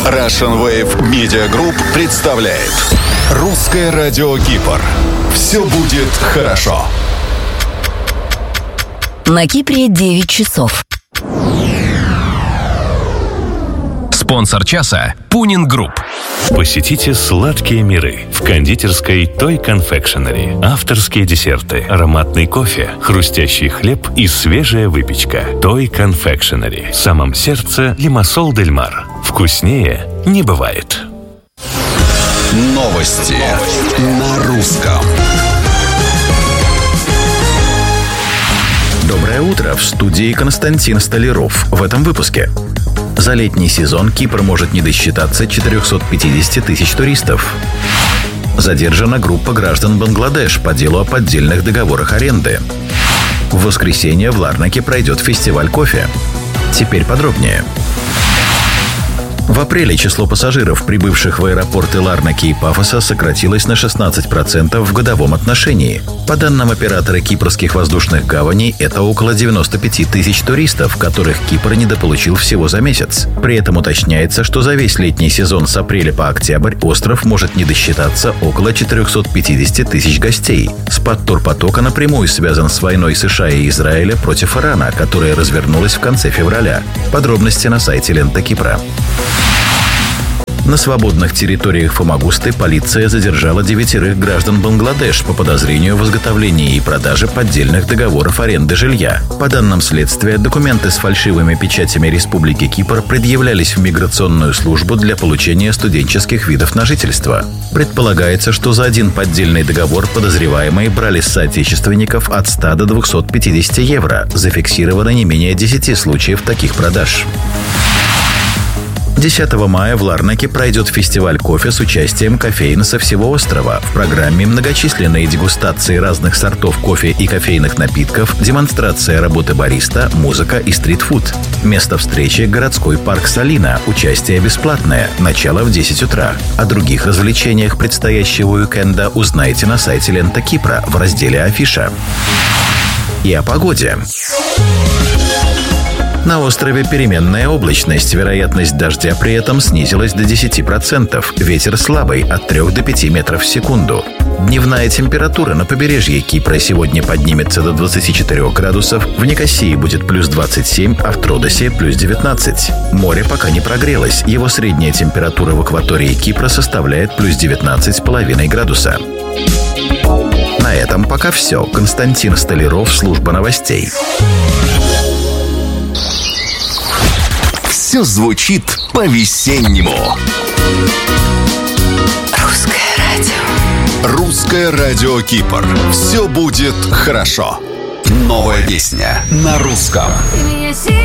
Russian Wave Media Group представляет Русское радио Кипр. Все будет хорошо. На Кипре 9 часов. Спонсор часа – Пунин Групп. Посетите сладкие миры в кондитерской Toy Confectionery. Авторские десерты, ароматный кофе, хрустящий хлеб и свежая выпечка. Toy Confectionery. В самом сердце Лимассол дель Мар. Вкуснее не бывает. Новости на русском. Доброе утро, в студии Константин Столяров. В этом выпуске. За летний сезон Кипр может не досчитаться 450 тысяч туристов. Задержана группа граждан Бангладеш по делу о поддельных договорах аренды. В воскресенье в Ларнаке пройдет фестиваль кофе. Теперь подробнее. В апреле число пассажиров, прибывших в аэропорты Ларнаки и Пафоса, сократилось на 16% в годовом отношении. По данным оператора кипрских воздушных гаваней, это около 95 тысяч туристов, которых Кипр недополучил всего за месяц. При этом уточняется, что за весь летний сезон с апреля по октябрь остров может не досчитаться около 450 тысяч гостей. Спад турпотока напрямую связан с войной США и Израиля против Ирана, которая развернулась в конце февраля. Подробности на сайте Лента Кипра. На свободных территориях Фомагусты полиция задержала 9 граждан Бангладеш по подозрению в изготовлении и продаже поддельных договоров аренды жилья. По данным следствия, документы с фальшивыми печатями Республики Кипр предъявлялись в миграционную службу для получения студенческих видов на жительство. Предполагается, что за один поддельный договор подозреваемые брали с соотечественников от 100 до 250 евро. Зафиксировано не менее 10 случаев таких продаж. 10 мая в Ларнаке пройдет фестиваль кофе с участием кофеин со всего острова. В программе многочисленные дегустации разных сортов кофе и кофейных напитков, демонстрация работы бариста, музыка и стритфуд. Место встречи – городской парк Салина. Участие бесплатное. Начало в 10 утра. О других развлечениях предстоящего уикенда узнаете на сайте Лента Кипра в разделе «Афиша». И о погоде. На острове переменная облачность, вероятность дождя при этом снизилась до 10%, ветер слабый от 3 до 5 метров в секунду. Дневная температура на побережье Кипра сегодня поднимется до 24 градусов, в Никосии будет плюс 27, а в Тродосе плюс 19. Море пока не прогрелось, его средняя температура в акватории Кипра составляет плюс 19,5 градуса. На этом пока все. Константин Столяров, служба новостей. Все звучит по-весеннему. Русское радио. Русское радио Кипр. Все будет хорошо. Новая песня на русском.